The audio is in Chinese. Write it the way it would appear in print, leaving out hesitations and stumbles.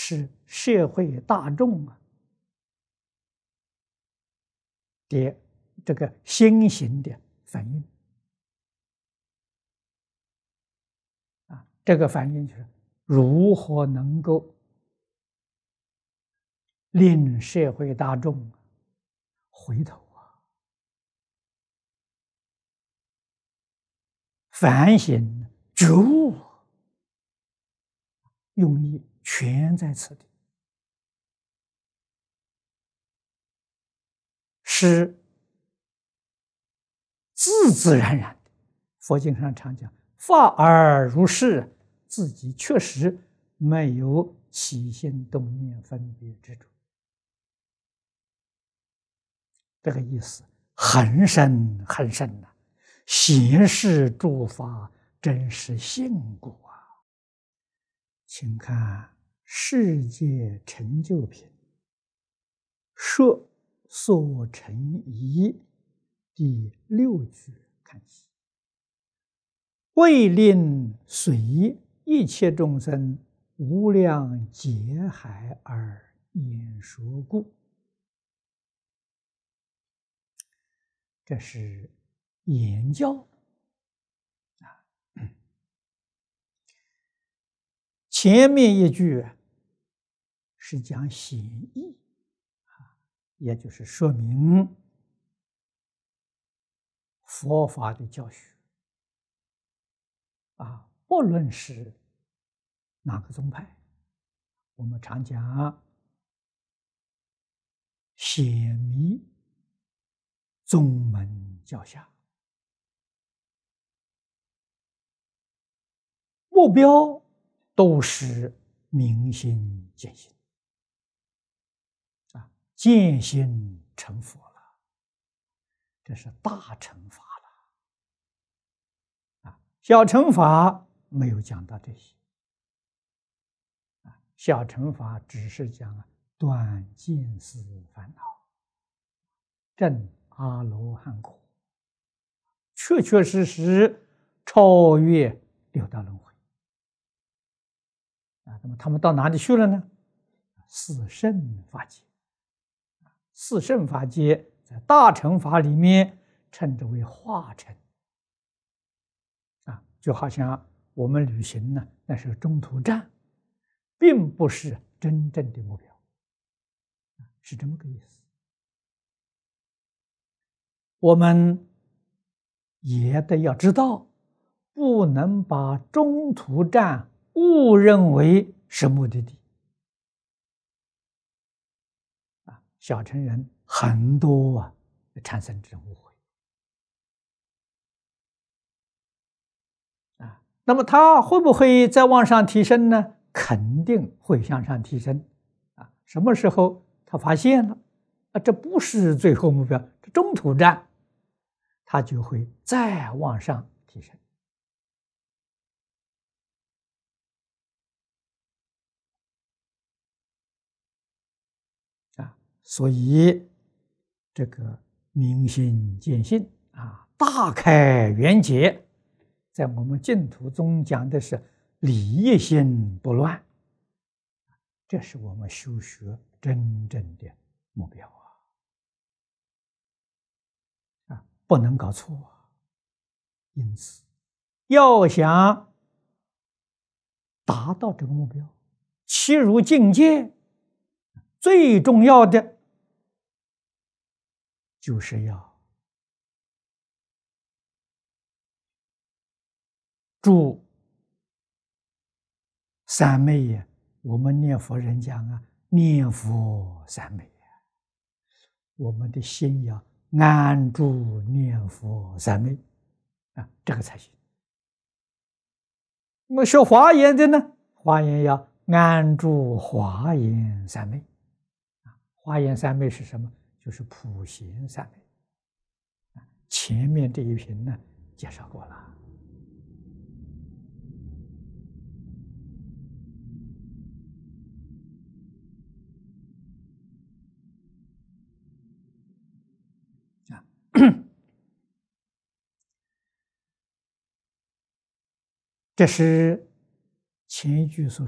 是社会大众的这个心行的反应这个反应就是如何能够令社会大众回头反省觉悟，用意全在此地，是自自然然的。佛经上常讲法而如是，自己确实没有起心动念分别之处，这个意思很深很深呐。显示诸法真实性故请看世界成就品说所成仪第6句看起，为令随一切众生无量劫海而演说故。这是言教前面一句是讲显义也就是说明佛法的教学不论是哪个宗派，我们常讲显密宗门教下，目标都是明心见性见性成佛了，这是大乘法了小乘法没有讲到这些小乘法只是讲断见思烦恼，证阿罗汉果，确确实实超越六道轮回那么他们到哪里去了呢？四圣法界，四圣法界在大乘法里面称之为化乘就好像我们旅行呢，那是中途站，并不是真正的目标是这么个意思。我们也得要知道，不能把中途站误认为是目的地小乘人很多产生这种误会那么他会不会再往上提升呢？肯定会向上提升什么时候他发现了这不是最后目标，这中途站，他就会再往上提升所以这个明心见性大开圆解，在我们净土宗讲的是理业心不乱，这是我们修学真正的目标不能搞错因此要想达到这个目标，切入境界，最重要的就是要住三昧我们念佛人讲念佛三昧我们的心要安住念佛三昧这个才行。那么学华严的呢，华严要安住华严三昧华严三昧是什么？就是普贤三昧前面这一品呢介绍过了这是前一句所